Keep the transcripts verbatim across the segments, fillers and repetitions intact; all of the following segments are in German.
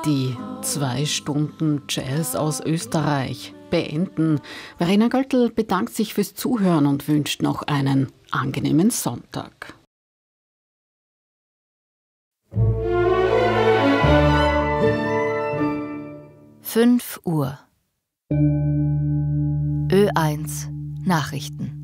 die zwei Stunden Jazz aus Österreich beenden. Verena Göttl bedankt sich fürs Zuhören und wünscht noch einen angenehmen Sonntag. fünf Uhr. Ö eins Nachrichten.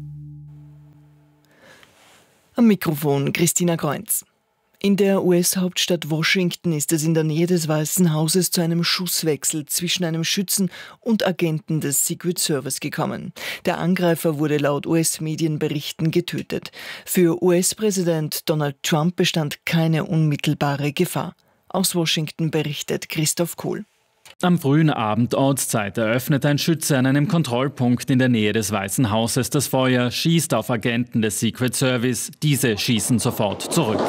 Am Mikrofon Christina Kreunz. In der U S-Hauptstadt Washington ist es in der Nähe des Weißen Hauses zu einem Schusswechsel zwischen einem Schützen und Agenten des Secret Service gekommen. Der Angreifer wurde laut U S-Medienberichten getötet. Für U S-Präsident Donald Trump bestand keine unmittelbare Gefahr. Aus Washington berichtet Christoph Kohl. Am frühen Abend Ortszeit eröffnet ein Schütze an einem Kontrollpunkt in der Nähe des Weißen Hauses das Feuer, schießt auf Agenten des Secret Service. Diese schießen sofort zurück.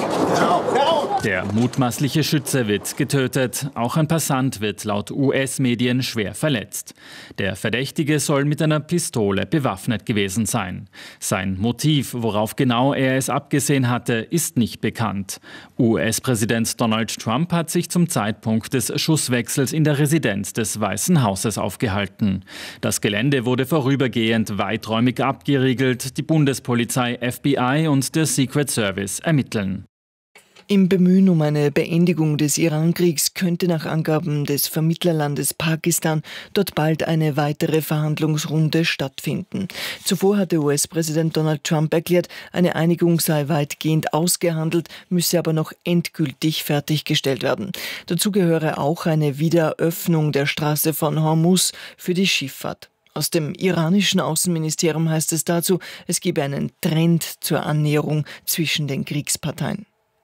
Der mutmaßliche Schütze wird getötet. Auch ein Passant wird laut U S-Medien schwer verletzt. Der Verdächtige soll mit einer Pistole bewaffnet gewesen sein. Sein Motiv, worauf genau er es abgesehen hatte, ist nicht bekannt. U S-Präsident Donald Trump hat sich zum Zeitpunkt des Schusswechsels in der Residenz des Weißen Hauses aufgehalten. Das Gelände wurde vorübergehend weiträumig abgeriegelt. Die Bundespolizei, F B I und der Secret Service ermitteln. Im Bemühen um eine Beendigung des Iran-Kriegs könnte nach Angaben des Vermittlerlandes Pakistan dort bald eine weitere Verhandlungsrunde stattfinden. Zuvor hatte U S-Präsident Donald Trump erklärt, eine Einigung sei weitgehend ausgehandelt, müsse aber noch endgültig fertiggestellt werden. Dazu gehöre auch eine Wiederöffnung der Straße von Hormuz für die Schifffahrt. Aus dem iranischen Außenministerium heißt es dazu, es gebe einen Trend zur Annäherung zwischen den Kriegsparteien.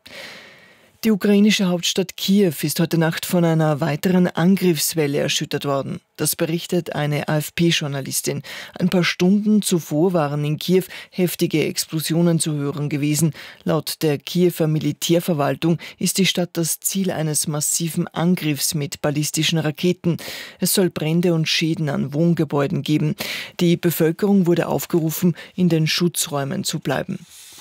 Die ukrainische Hauptstadt Kiew ist heute Nacht von einer weiteren Angriffswelle erschüttert worden. Das berichtet eine A F P-Journalistin. Ein paar Stunden zuvor waren in Kiew heftige Explosionen zu hören gewesen. Laut der Kiewer Militärverwaltung ist die Stadt das Ziel eines massiven Angriffs mit ballistischen Raketen. Es soll Brände und Schäden an Wohngebäuden geben. Die Bevölkerung wurde aufgerufen, in den Schutzräumen zu bleiben.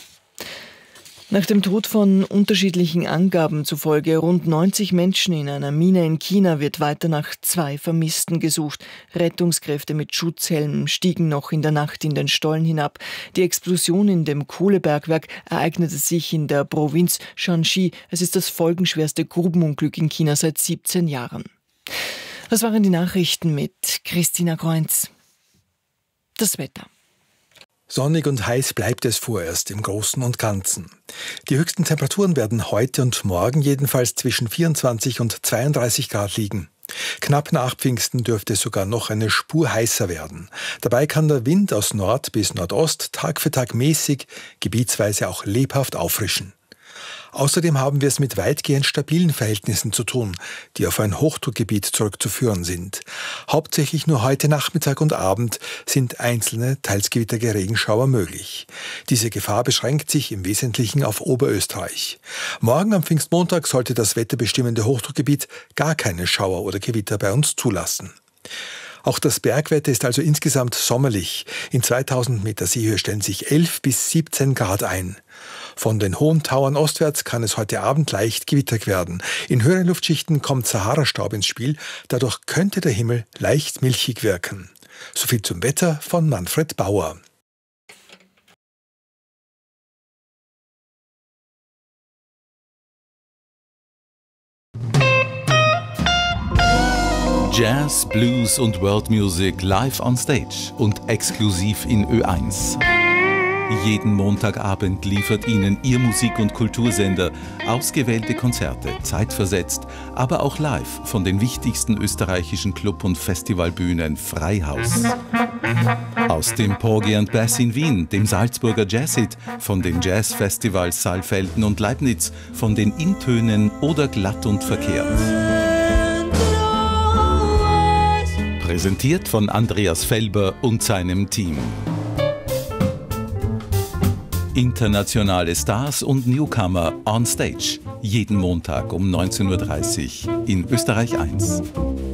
Nach dem Tod von unterschiedlichen Angaben zufolge rund neunzig Menschen in einer Mine in China wird weiter nach zwei Vermissten gesucht. Rettungskräfte mit Schutzhelmen stiegen noch in der Nacht in den Stollen hinab. Die Explosion in dem Kohlebergwerk ereignete sich in der Provinz Shanxi. Es ist das folgenschwerste Grubenunglück in China seit siebzehn Jahren. Das waren die Nachrichten mit Christina Kreunz. Das Wetter. Sonnig und heiß bleibt es vorerst im Großen und Ganzen. Die höchsten Temperaturen werden heute und morgen jedenfalls zwischen vierundzwanzig und zweiunddreißig Grad liegen. Knapp nach Pfingsten dürfte es sogar noch eine Spur heißer werden. Dabei kann der Wind aus Nord bis Nordost Tag für Tag mäßig, gebietsweise auch lebhaft auffrischen. Außerdem haben wir es mit weitgehend stabilen Verhältnissen zu tun, die auf ein Hochdruckgebiet zurückzuführen sind. Hauptsächlich nur heute Nachmittag und Abend sind einzelne, teils gewitterige Regenschauer möglich. Diese Gefahr beschränkt sich im Wesentlichen auf Oberösterreich. Morgen am Pfingstmontag sollte das wetterbestimmende Hochdruckgebiet gar keine Schauer oder Gewitter bei uns zulassen. Auch das Bergwetter ist also insgesamt sommerlich. In zweitausend Meter Seehöhe stellen sich elf bis siebzehn Grad ein. Von den hohen Tauern ostwärts kann es heute Abend leicht gewittert werden. In höheren Luftschichten kommt Sahara-Staub ins Spiel. Dadurch könnte der Himmel leicht milchig wirken. Soviel zum Wetter von Manfred Bauer. Jazz, Blues und World Music live on stage und exklusiv in Ö eins. Jeden Montagabend liefert Ihnen Ihr Musik- und Kultursender ausgewählte Konzerte, zeitversetzt, aber auch live von den wichtigsten österreichischen Club- und Festivalbühnen Freihaus. Aus dem Porgy and Bass in Wien, dem Salzburger Jazzhit, von den Jazzfestivals Saalfelden und Leibniz, von den Intönen oder Glatt und Verkehrt. Präsentiert von Andreas Felber und seinem Team. Internationale Stars und Newcomer on Stage. Jeden Montag um neunzehn Uhr dreißig in Österreich eins.